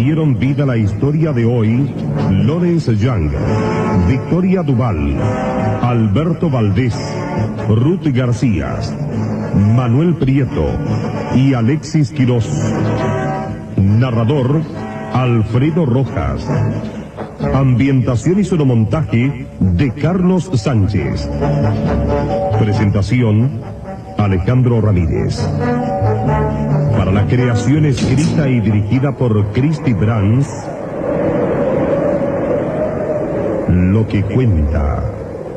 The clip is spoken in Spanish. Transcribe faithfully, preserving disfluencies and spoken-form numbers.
dieron vida a la historia de hoy Lawrence Young, Victoria Duval, Alberto Valdés, Ruth García, Manuel Prieto y Alexis Quirós. Narrador, Alfredo Rojas. Ambientación y sonomontaje de Carlos Sánchez. Presentación, Alejandro Ramírez. Para la creación escrita y dirigida por Cristi Brands, Lo que cuenta.